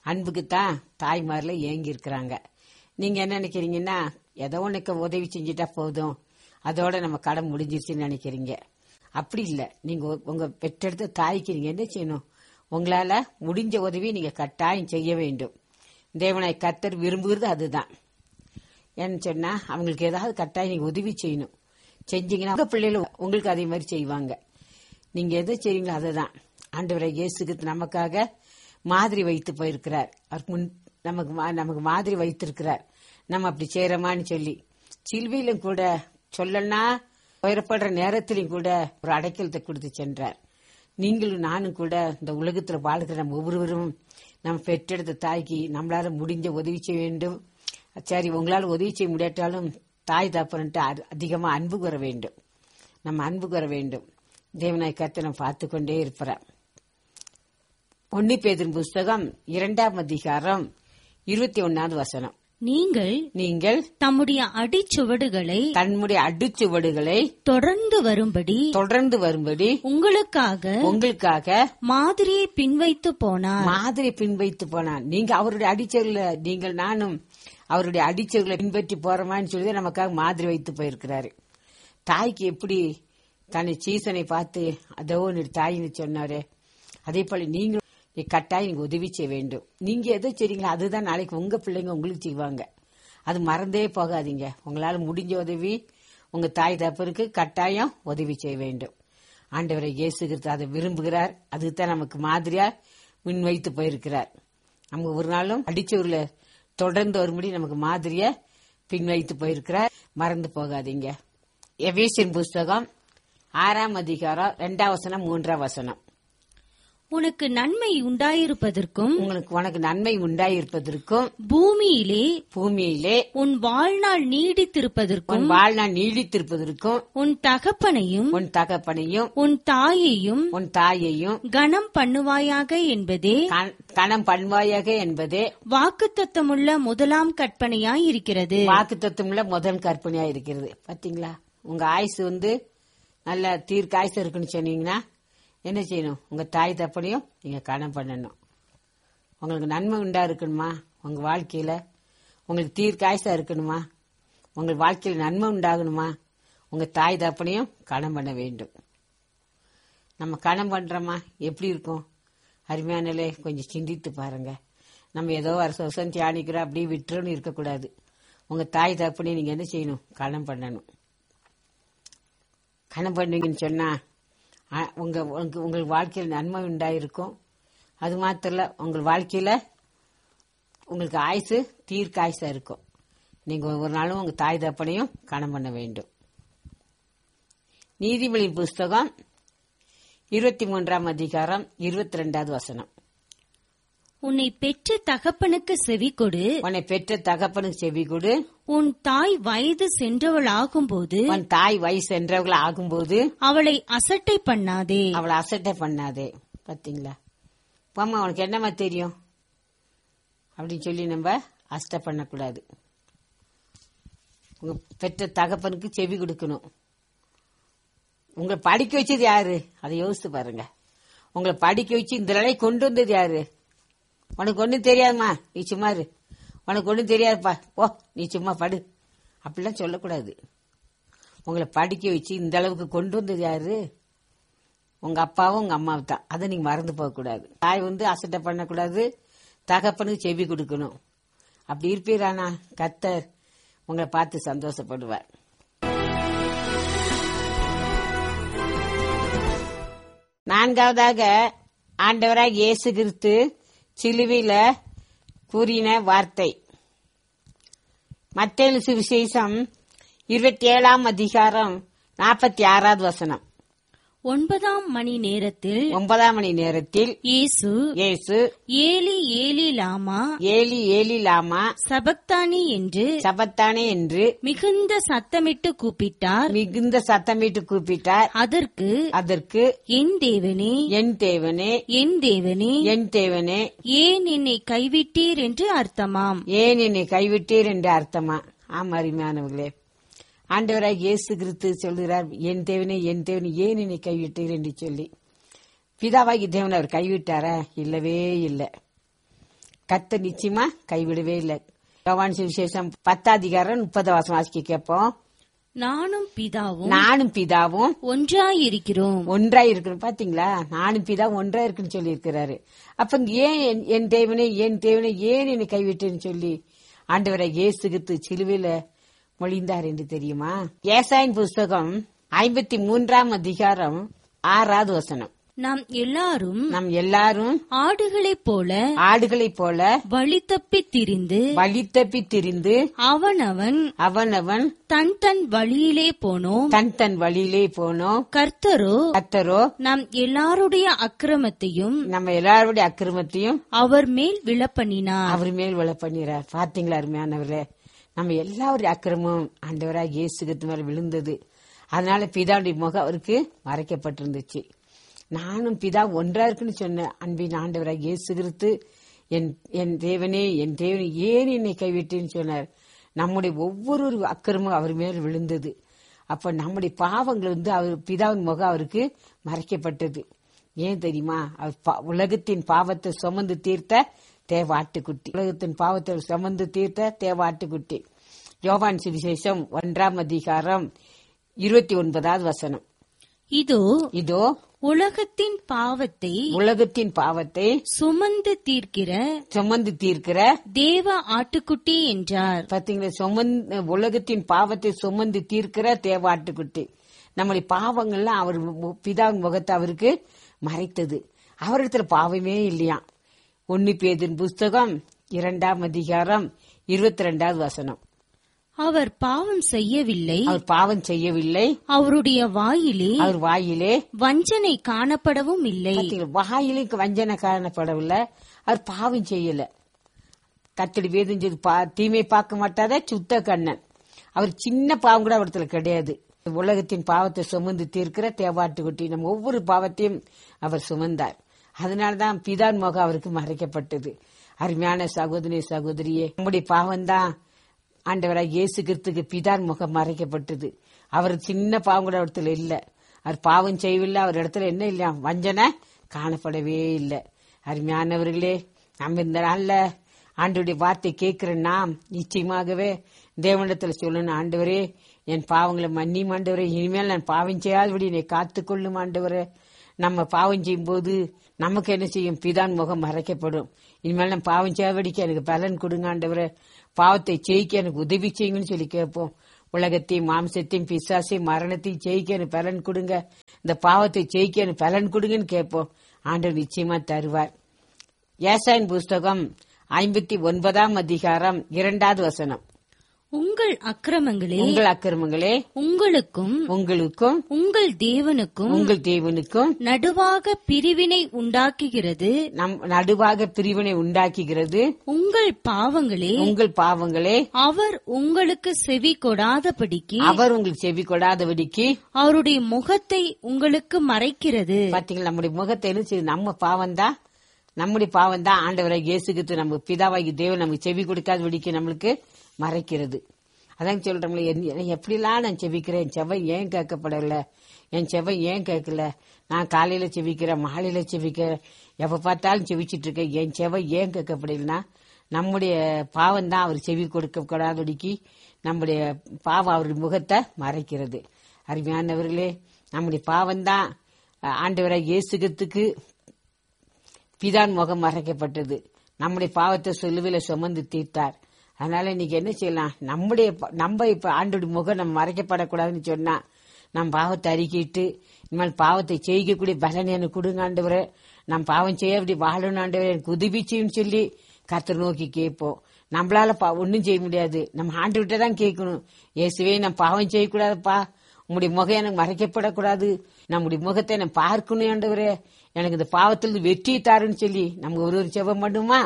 அன்புக்குத்தான் தாய்மார்ல ஏங்கி இருக்கிறாங்க. நீங்க என்ன நினைக்கிறீங்கன்னா, ஏதோ உனக்கு உதவி செஞ்சுட்டா போதும், அதோட நம்ம கடன் முடிஞ்சிருச்சுன்னு நினைக்கிறீங்க. அப்படி இல்லை. நீங்க உங்க பெற்றெடுத்த தாய்க்கு நீங்க என்ன செய்யணும்? உங்களால முடிஞ்ச உதவி நீங்க கட்டாயம் செய்ய வேண்டும். தேவனாய் கர்த்தர் விரும்புகிறது அதுதான். ஏன்னு சொன்னா, அவங்களுக்கு ஏதாவது கட்டாயம் நீங்க உதவி செய்யணும். செஞ்சீங்கன்னா உங்க பிள்ளைகள் உங்களுக்கு அதே மாதிரி செய்வாங்க. நீங்க எதை செய்றீங்களோ அதுதான். ஆண்டவரை இயேசுக்கு நமக்காக மாதிரி வைத்து போயிருக்கிறார். அவர் முன் நமக்கு நமக்கு மாதிரி வைத்திருக்கிறார். நம்ம அப்படி செய்யறோமான்னு சொல்லி சிலுவையிலும் கூட சொல்லனா உயரப்படுற நேரத்திலையும் கூட ஒரு அடைக்கலத்தை கொடுத்து சென்றார். நீங்களும் நானும் கூட இந்த உலகத்துல வாழ்கிற நம்ம ஒவ்வொருவரும் நம்ம பெற்றெடுத்த தாய்க்கு நம்மளால முடிஞ்ச உதவி செய்ய வேண்டும். சரி, உங்களால உதவி செய்ய முடியாட்டாலும் தாய் தப்பன்ட்டு அதிகமா அன்பு கூற வேண்டும். நம்ம அன்பு கூற வேண்டும். தேவனாய் கர்த்தர் நம்ம பார்த்து கொண்டே இருப்பார். ஒன்னு பேதுரு புஸ்தகம் இரண்டாம் அதிகாரம் இருபத்தி ஒன்னாவது வசனம். நீங்கள் நீங்கள் தம்முடைய அடிச்சுவடுகளை தன்னுடைய அடிச்சுவடுகளை தொடர்ந்து வரும்படி தொடர்ந்து வரும்படி உங்களுக்காக உங்களுக்காக மாதிரியை பின்வைத்து போனார். மாதிரி பின்வைத்து போனார். நீங்க அவருடைய அடிச்சவர்களை நீங்கள் நானும் அவருடைய அடிச்சவர்களை பின்பற்றி போறோமான்னு சொல்லி நமக்காக மாதிரி வைத்து போயிருக்கிறாரு. தாய்க்கு எப்படி தன்னை சீசனை பார்த்து அதோ தாயின்னு சொன்னாரு, அதே போல நீங்களும் கட்டாயம் நீங்க உதவி செய்ய வேண்டும். நீங்க எதை செய்றீங்களோ அதுதான் நாளைக்கு உங்க பிள்ளைங்க உங்களுக்கு செய்வாங்க. அது மறந்தே போகாதீங்க. உங்களால முடிஞ்ச உதவி உங்க தாய் தப்பருக்கு கட்டாயம் உதவி செய்ய வேண்டும். ஆண்டவரை இயேசு கிறிஸ்து அதை விரும்புகிறார். அதுதான் நமக்கு மாதிரியா முன் வைத்து போயிருக்கிறார். நமக்கு ஒரு நாளும் அடிச்சூர்ல தொடர்ந்து வரும்படி நமக்கு மாதிரியா பின் வைத்து போயிருக்கிறார். மறந்து போகாதீங்க. எபேசியர் புஸ்தகம் ஆறாம் அதிகாரம் இரண்டாம் வசனம் மூன்றாம் வசனம். உனக்கு நன்மை உண்டாயிருப்பதற்கும் உங்களுக்கு உனக்கு நன்மை உண்டாயிருப்பதற்கும் பூமியிலே பூமியிலே உன் வாழ்நாள் நீடித்திருப்பதற்கும் உன் வாழ்நாள் நீடித்திருப்பதற்கும் உன் தகப்பனையும் உன் தகப்பனையும் உன் தாயையும் உன் தாயையும் கனம் பண்ணுவாயாக என்பதே கணம் பண்ணுவாயாக என்பதே வாக்குத்தத்தமுள்ள முதலாம் கற்பனையாய் இருக்கிறது. வாக்குத்தத்தமுள்ள முதல் கற்பனையா இருக்கிறது. பாத்தீங்களா? உங்க ஆயுசு வந்து நல்ல தீர்க்காயுசு இருக்குன்னு சொன்னீங்கன்னா என்ன செய்யணும்? உங்க தாய் தப்பனையும் நீங்க கணம் பண்ணணும். உங்களுக்கு நன்மை உண்டா இருக்கணுமா? உங்க வாழ்க்கையில உங்களுக்கு தீர்க்காயுசா இருக்கணுமா? உங்க வாழ்க்கையில நன்மை உண்டாகணுமா? உங்க தாய் தப்பனையும் கணம் பண்ண வேண்டும். நம்ம கணம் பண்றோமா? எப்படி இருக்கும்? அருமையானலே கொஞ்சம் சிந்தித்து பாருங்க. நம்ம ஏதோ வருஷம் வருஷம் தியானிக்கிறோம் அப்படியே விட்டுறோன்னு இருக்கக்கூடாது. உங்க தாய் தப்பனையும் நீங்க என்ன செய்யணும்? கணம் பண்ணணும். கணம் பண்ணுவீங்கன்னு சொன்னா உங்க உங்கள் வாழ்க்கையில் நன்மை உண்டாயிருக்கும். அது மாத்திரம் இல்ல, உங்கள் வாழ்க்கையில உங்களுக்கு ஆயுசு தீர்க்காயுசா இருக்கும். நீங்க ஒவ்வொரு நாளும் உங்க தாய் தப்பனையும் கணம் பண்ண வேண்டும். நீதிமொழி புஸ்தகம் இருபத்தி மூன்றாம் அதிகாரம் இருபத்தி ரெண்டாவது வசனம். உன்னை பெற்ற தகப்பனுக்கு செவி கொடு. உன்னை பெற்ற தகப்பனுக்கு செவி கொடு. உன் தாய் வயது சென்றவளாகும் போது உன் தாய் வயசு சென்றவர்கள் ஆகும்போது அவளை அசட்டை பண்ணாதே. அவளை அசட்டை பண்ணாதே. பாத்தீங்களா? போமா, உனக்கு என்னமா தெரியும் அப்படின்னு சொல்லி நம்ம அசட்டை பண்ணக்கூடாது. உங்க பெற்ற தகப்பனுக்கு செவி கொடுக்கணும். உங்களை படிக்க வச்சது யாரு? அதை யோசித்து பாருங்க. உங்களை படிக்க வச்சு இந்த நிலை கொண்டு வந்தது யாரு? உனக்கு ஒன்னும் தெரியாதுமா, நீ சும்மா இரு, உனக்கு ஒன்னும் தெரியாதுப்பா, ஓ நீ சும்மா படு, அப்படிலாம் சொல்லக்கூடாது. உங்களை படிக்க வச்சு இந்த அளவுக்கு கொண்டு வந்தது யாரு? உங்க அப்பாவும் உங்க அம்மாவும் தான். அதை நீங்க மறந்து போக கூடாது. தாய் வந்து அசட்டை பண்ணக்கூடாது, தகப்பனுக்கு செவி கொடுக்கணும். அப்படி இருப்பீரானா கர்த்தர் உங்களை பார்த்து சந்தோஷப்படுவார். நான்காவதாக ஆண்டவராக இயேசு கிறிஸ்து சிலுவையில கூறின வார்த்தை. மத்தேயு சுவிசேஷம் இருபத்தி ஏழாம் அதிகாரம் நாற்பத்தி ஆறாவது வசனம். ஒன்பதாம் மணி நேரத்தில் ஒன்பதாம் மணி நேரத்தில் இயேசு இயேசு ஏலி ஏலி லாமா ஏலி ஏலி லாமா சபக்தானி என்று சபத்தானே என்று மிகுந்த சத்தமிட்டு கூப்பிட்டார். மிகுந்த சத்தமிட்டு கூப்பிட்டார். அதற்கு அதற்கு என் தேவனே என் தேவனே என் தேவனே என் தேவனே ஏன் என்னை கைவிட்டீர் என்று அர்த்தமாம். ஏன் என்னை கைவிட்டீர் என்று அர்த்தமா? ஆமா, அருமையானவர்களே, ஆண்டவராக இயேசு கிறிஸ்து சொல்கிறார், என் தேவனே என் தேவனே ஏன் என்னை கைவிட்டீர் என்று சொல்லி. பிதாவாகி தேவன் அவர் கைவிட்டாரா? இல்லவே இல்லை. கர்த்தர் நிச்சயமா கைவிடவே இல்லை. யோவான் சுவிசேஷம் பத்தாதிகாரம் முப்பது வாசம் வாசிக்க கேட்போம். நானும் பிதாவும் நானும் பிதாவும் ஒன்றாயிருக்கிறோம். ஒன்றாய் இருக்கணும். பாத்தீங்களா, நானும் பிதா ஒன்றா இருக்குன்னு சொல்லி இருக்கிறாரு. அப்ப ஏன் என்- என் தேவனே என் தேவனே ஏன் என்னை கைவிட்டேன்னு சொல்லி ஆண்டவரை இயேசு கிறிஸ்து சிலுவையில மொழிந்தார் என்று தெரியுமா? ஏசாயின் புஸ்தகம் ஐம்பத்தி மூன்றாம் அதிகாரம் ஆறாவது வசனம். நாம் எல்லாரும் நம் எல்லாரும் ஆடுகளைப் போல ஆடுகளைப் போல வழி தப்பி திரிந்து வழி தப்பி திரிந்து அவனவன் அவனவன் தன் தன் வழியிலே போனோம். தன் தன் வழியிலே போனோம். கர்த்தரோ கர்த்தரோ நாம் எல்லாருடைய அக்கிரமத்தையும் நம்ம எல்லாருடைய அக்கிரமத்தையும் அவர் மேல் விழப்பண்ணினார். அவர் மேல் விழ பண்ணிறார். பாத்தீங்களா அருமையானவரே, நம்ம எல்லாருடைய அக்கிரமும் ஆண்டவராக இயேசு கிறிஸ்து மேல விழுந்தது. அதனால பிதாவுடைய முகம் அவருக்கு மறைக்கப்பட்டிருந்துச்சு. நானும் பிதா ஒன்றா இருக்குன்னு சொன்ன அன்பின் ஆண்டவராக இயேசு கிறிஸ்து என் என் தேவனே என் தேவனே ஏன் என்னை கைவிட்டேன்னு சொன்னார். நம்முடைய ஒவ்வொரு அக்கிரமும் அவர் மேல் விழுந்தது. அப்ப நம்முடைய பாவங்கள் வந்து அவர் பிதாவின் முகம் அவருக்கு மறைக்கப்பட்டது. ஏன் தெரியுமா? அவர் பா- உலகத்தின் பாவத்தை சுமந்து தீர்த்த தேவாட்டுக்குட்டி. உலகத்தின் பாவத்தை சுமந்து தீர்த்த தேவாட்டுக்குட்டி. யோவான் சுவிசேஷம் ஒன்றாம் அதிகாரம் இருபத்தி ஒன்பதாவது வசனம். இதோ இதோ உலகத்தின் பாவத்தை உலகத்தின் பாவத்தை சுமந்து தீர்க்கிற சுமந்து தீர்க்கிற தேவ ஆட்டுக்குட்டி என்றார். பாத்தீங்களா, சுமந்து உலகத்தின் பாவத்தை சுமந்து தீர்க்கிற தேவாட்டுக்குட்டி. நம்முடைய பாவங்கள்லாம் அவர் மு- பிதாவின் முகத்தை அவருக்கு மறைத்தது. அவரிடத்துல பாவமே இல்லையா. ஒன்னு பேதின் புஸ்தகம் இரண்டாம் அதிகாரம் இருபத்தி ரெண்டாவது வசனம். அவர் பாவம் செய்யவில்லை, அவர் பாவம் செய்யவில்லை, அவருடைய வாயிலே அவர் வாயிலே வஞ்சனை காணப்படவும் இல்லை. பாத்தீங்களா, வாயிலே வஞ்சனை காணப்படவில்லை, அவர் பாவம் செய்யல. கத்தடி வேதம் செய்து பா- தீமை பார்க்க மாட்டாத சுத்த கண்ணன். அவர் சின்ன பாவம் கூட அவரத்துல கிடையாது. உலகத்தின் பாவத்தை சுமந்து தீர்க்கிற தேவாட்டுக்குட்டி. நம்ம ஒவ்வொரு பாவத்தையும் அவர் சுமந்தார். அதனாலதான் பிதான் முகம் அவருக்கு மறைக்கப்பட்டது. அருமையான சகோதரி சகோதரியே, நம்முடைய பாவம்தான் ஆண்டவராக இயேசு கிறிஸ்துக்கு பிதான் முகம் மறைக்கப்பட்டது. அவர் சின்ன பாவம் கூட இடத்துல இல்ல. அவர் பாவம் செய்யவில்லை, அவர் இடத்துல என்ன இல்லையா, வஞ்சனை காணப்படவே இல்லை. அருமையானவர்களே, நம்ம இந்த நாள்ல ஆண்டவருடைய வார்த்தை கேட்கிற நாம் நிச்சயமாகவே தேவனிடத்துல சொல்லணும், ஆண்டவரே என் பாவங்களை மன்னியும் ஆண்டவரே, இனிமேல் நான் பாவம் செய்யாதபடி என்னை காத்துக்கொள்ளும் ஆண்டவரே. நம்ம பாவம் செய்யும் போது நமக்கு என்ன செய்யும்? பிதான் முகம் மறைக்கப்படும். இனிமேல் நான் பாவம் செய்யாதபடிக்கு எனக்கு பலன் கொடுங்க ஆண்டவரே, பாவத்தை ஜெயிக்க எனக்கு உதவி செய்யுங்கன்னு சொல்லி கேட்போம். உலகத்தையும் மாம்சத்தையும் பிசாசையும் மரணத்தையும் ஜெயிக்க எனக்கு பலன் கொடுங்க, இந்த பாவத்தை ஜெயிக்க எனக்கு பலன் கொடுங்கன்னு கேட்போம். ஆண்டவர் நிச்சயமா தருவார். ஏசாயின் புஸ்தகம் ஐம்பத்தி ஒன்பதாம் அதிகாரம் இரண்டாவது வசனம். உங்கள் அக்கிரமங்களே உங்கள் அக்கிரமங்களே உங்களுக்கும் உங்களுக்கும் உங்கள் தேவனுக்கும் உங்கள் தேவனுக்கும் நடுவாக பிரிவினை உண்டாக்குகிறது. நம் நடுவாக பிரிவினை உண்டாக்குகிறது. உங்கள் பாவங்களே உங்கள் பாவங்களே அவர் உங்களுக்கு செவி கொடாதபடிக்கு அவர் உங்களுக்கு செவி கொடாதபடிக்கு அவருடைய முகத்தை உங்களுக்கு மறைக்கிறது. பாத்தீங்களா, நம்முடைய முகத்தை என்ன செய்யுது? நம்ம பாவம்தான் நம்முடைய பாவம் தான் ஆண்டவராக இயேசுகிட்டு நம்ம பிதாவாகி தேவன் நமக்கு செவி கொடுக்காதபடிக்கு நம்மளுக்கு மறைக்கிறது. அதான் சொல்றோம்ல, என் எப்படிலாம் நான் செவிக்கிறேன், என் செவ்வை ஏன் கேட்கப்படல, என் செவ்வை ஏன் கேட்கல, நான் காலையில செவிக்கிறேன், மாலையில செவிக்கிறேன், எப்ப பார்த்தாலும் செவிச்சிட்டு இருக்கேன், என் செவ்வை ஏன் கேட்கப்படலைன்னா நம்முடைய பாவம் தான் அவர் செவி கொடுக்க கூடாதபடிக்கு நம்முடைய பாவம் அவருடைய முகத்தை மறைக்கிறது. அருமையானவர்களே, நம்முடைய பாவம் தான் ஆண்டவராக இயேசுகிறதுக்கு பிதான் முகம் மறைக்கப்பட்டது. நம்முடைய பாவத்தை சிலுவையில சுமந்து தீர்த்தார். அதனால இன்னைக்கு என்ன செய்யலாம்? நம்முடைய நம்ம இப்ப ஆண்டோடைய முகம் நம்ம மறைக்கப்படக்கூடாதுன்னு சொன்னா நம் பாவத்தை அறிக்கிட்டு இனிமேல் பாவத்தை செய்யக்கூடிய பலன் எனக்கு கொடுங்க ஆண்டவரே, நம் பாவம் செய்ய அப்படி வாழணும் ஆண்டவரே, எனக்கு உதவிச்சுன்னு சொல்லி கர்த்தர் நோக்கி கேட்போம். நம்மளால ஒன்னும் செய்ய முடியாது, நம்ம ஆண்டு விட்ட தான் கேட்கணும். இயேசுவே நான் பாவம் செய்யக்கூடாதுப்பா, உங்களுடைய முகம் எனக்கு மறைக்கப்படக்கூடாது, நம்முடைய முகத்தை நான் பார்க்கணும் ஆண்டவரே, எனக்கு இந்த பாவத்திலிருந்து வெற்றி தாருன்னு சொல்லி நம்ம ஒரு ஒரு செபம் பண்ணுமா?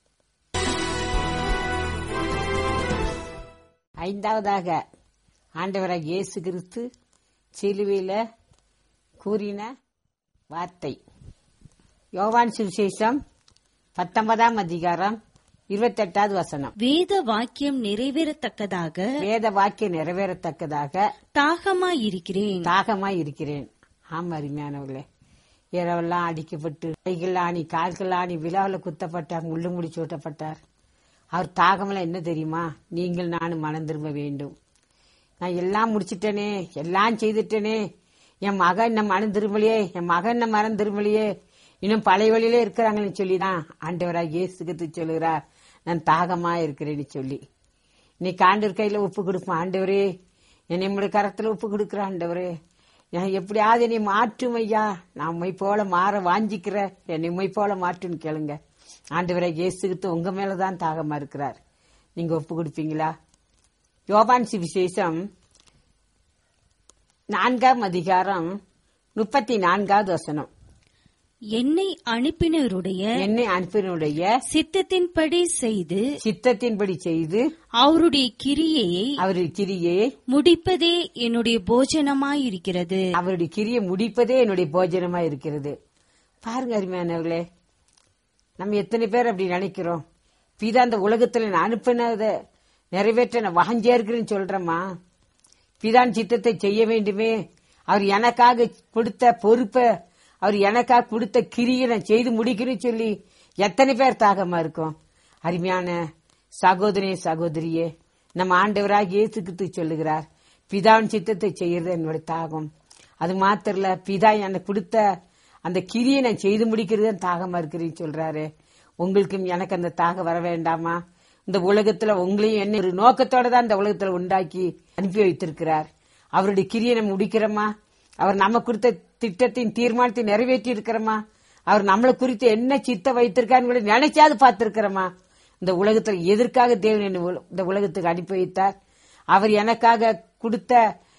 ஐந்தாவதாக ஆண்டவராக இயேசு கிறிஸ்து சிலுவையில கூறின வார்த்தை. யோவான் சுவிசேஷம் பத்தொன்பதாம் அதிகாரம் இருபத்தி எட்டாவது வசனம். வேத வாக்கியம் நிறைவேறத்தக்கதாக வேத வாக்கியம் நிறைவேறத்தக்கதாக தாகமாய் இருக்கிறேன் தாகமாய் இருக்கிறேன். ஆமா அருமையானவர்களே, இரவெல்லாம் அடிக்கப்பட்டு கைகள் ஆணி கால்கள் ஆணி விழாவில் குத்தப்பட்டார், முள்ளு முடிச்சு ஓட்டப்பட்டார். அவர் தாகமெல்லாம் என்ன தெரியுமா? நீங்கள் நானும் மனம் திரும்ப வேண்டும். நான் எல்லாம் முடிச்சிட்டேனே, எல்லாம் செய்துட்டேனே, என் மகன் என்ன மனம் திரும்பலையே, என் மகன் என்ன மனம் திரும்பலையே, இன்னும் பழைய வழியிலே இருக்கிறாங்கன்னு சொல்லிதான் ஆண்டவராக இயேசு கிறிஸ்து சொல்லுகிறார், நான் தாகமா இருக்கிறேன்னு சொல்லி. இன்னைக்கு ஆண்டவர் கையில ஒப்பு கொடுப்போம். ஆண்டவரே, என்னை நம்முடைய கரத்துல ஒப்பு கொடுக்கிற ஆண்டவரே, எப்படியாவது என்னை மாற்றும் ஐயா, நான் உண்மை போல மாற வாஞ்சிக்கிற, என்னை உண்மை போல மாற்றுன்னு கேளுங்க. ஆண்டவரை இயேசுகிட்டு உங்க மேலதான் தாகமா இருக்கிறார். நீங்க ஒப்பு கொடுப்பீங்களா? யோவான் சுவிசேஷம் நான்காம் அதிகாரம் முப்பத்தி நான்காவது வசனம். என்னை அனுப்பினருடைய என்னை அனுப்பினுடைய சித்தத்தின்படி செய்து சித்தத்தின்படி செய்து அவருடைய கிரியையை அவருடைய கிரியை முடிப்பதே என்னுடைய போஜனமாயிருக்கிறது. அவருடைய கிரியை முடிப்பதே என்னுடைய போஜனமா இருக்கிறது. பாருங்க அருமையானவர்களே, நம்ம எத்தனை பேர் அப்படி நினைக்கிறோம்? பிதா அந்த உலகத்துல நான் அனுப்பினதை நிறைவேற்ற நான் வாஞ்சியா இருக்கிறேன்னு சொல்றேம்மா. பிதான் சித்தத்தை செய்ய வேண்டுமே, அவர் எனக்காக கொடுத்த பொறுப்பை, அவர் எனக்காக கொடுத்த கிரியை நான் செய்து முடிக்கிறேன்னு சொல்லி எத்தனை பேர் தாகமா இருக்கும்? அருமையான சகோதரே சகோதரியே, நம்ம ஆண்டவராக இயேசு கிறிஸ்து சொல்லுகிறார், பிதாவின் சித்தத்தை செய்யறது என்னோட தாகம். அது மாத்திரம் இல்ல, பிதா எனக்கு கொடுத்த அந்த கிரியை நான் செய்து முடிக்கிறது தாகமா இருக்கிறேன்னு சொல்றாரு. உங்களுக்கும் எனக்கு அந்த தாகம் வர வேண்டாமா? இந்த உலகத்துல உங்களையும் என்ன ஒரு நோக்கத்தோட தான் இந்த உலகத்துல உண்டாக்கி அனுப்பி வைத்திருக்கிறார். அவருடைய கிரியை நம்ம முடிக்கிறோமா? அவர் நம்ம குறித்த திட்டத்தின் தீர்மானத்தை நிறைவேற்றி இருக்கிறோமா? அவர் நம்மளை குறித்து என்ன சித்த வைத்திருக்காரு நினைச்சாது பார்த்திருக்கிறோமா? இந்த உலகத்துல எதற்காக தேவன் இந்த உலகத்துக்கு அனுப்பி வைத்தார்? அவர் எனக்காக கொடுத்த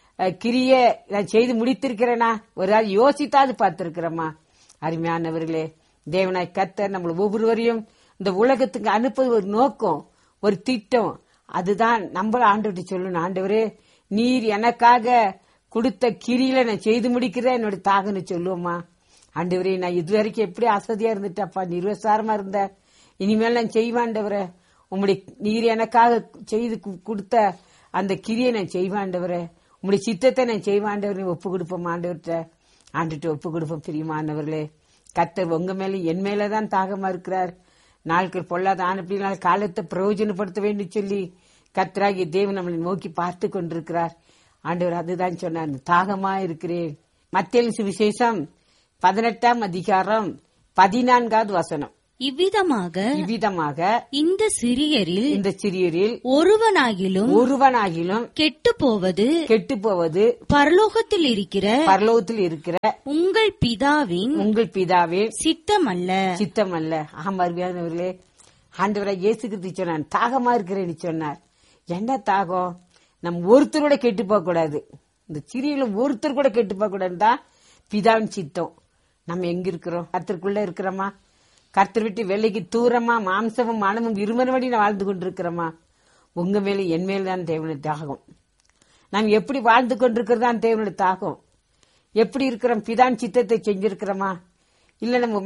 கிரியை நான் செய்து முடித்திருக்கிறேனா? ஒரு ஆள் யோசித்தாது பார்த்திருக்கிறோமா? அருமையானவர்களே, தேவனாய் கர்த்தர் நம்மள ஒவ்வொருவரையும் இந்த உலகத்துக்கு அனுப்புவது ஒரு நோக்கம், ஒரு திட்டம். அதுதான் நம்ம ஆண்டவர்கிட்ட சொல்லணும், ஆண்டவரே நீர் எனக்காக கொடுத்த கிரியில நான் செய்து முடிக்கிற என்னோட தாகன்னு சொல்லுவோமா? ஆண்டவரே, நான் இதுவரைக்கும் எப்படி அசதியா இருந்துட்டப்பா, நிர்வசாரமா இருந்த, இனிமேல் நான் செய்வாண்டவரே, உம்முடைய நீர் எனக்காக செய்து கொடுத்த அந்த கிரியை நான் செய்வாண்டவரே, உம்முடைய சித்தத்தை நான் செய்வாண்டவரே ஒப்பு கொடுப்போம். ஆண்டவர்கிட்ட ஆண்டுட்டு ஒப்பு கொடுப்போம். பிரியமானவர்களே, கர்த்தர் உங்க மேல என் மேலதான் தாகமா இருக்கிறார். நாட்கள் பொல்லாத ஆனப்படினால் காலத்தை பிரயோஜனப்படுத்த வேண்டும் சொல்லி கர்த்தராகிய தேவன் நம்மளை நோக்கி பார்த்து கொண்டிருக்கிறார். ஆண்டவர் அதுதான் சொன்னார், தாகமா இருக்கிறேன். மத்தேயு சுவிசேஷம் பதினெட்டாம் அதிகாரம் பதினான்காவது வசனம். இவ்விதமாக இவ்விதமாக இந்த சிறியரில் இந்த சிறியரில் ஒருவனாகிலும் ஒருவனாகிலும் கெட்டு போவது கெட்டு போவது பரலோகத்தில் இருக்கிற பரலோகத்தில் இருக்கிற உங்கள் பிதாவின் உங்கள் பிதாவின் சித்தம் அல்ல சித்தம் அல்ல. ஆமா அருமையானவர்களே, ஆண்டவராக இயேசு கிறிஸ்து சொன்னார், தாகமா இருக்கிறேன்னு சொன்னார். என்ன தாகம்? நம்ம ஒருத்தர் கூட கெட்டு போக கூடாது. இந்த சிறியில ஒருத்தர் கூட கெட்டு போக கூடாதுன்னு தான் பிதாவின் சித்தம். நம்ம எங்க இருக்கிறோம்? கர்த்தருக்குள்ள இருக்கிறோமா? கர்த்தர் விட்டு வெள்ளைக்கு தூரமா மாம்சமும் மனமும் இருமனபடி நான் வாழ்ந்து கொண்டிருக்கிறோமா? உங்க மேல என் மேல்தான் தேவனுடைய தாகம். நாம் எப்படி வாழ்ந்து கொண்டிருக்கிறதான் தேவனுடைய தாகம். எப்படி இருக்கிறோம்? பிதான் சித்தத்தை செஞ்சிருக்கிறோமா? இல்ல நம்ம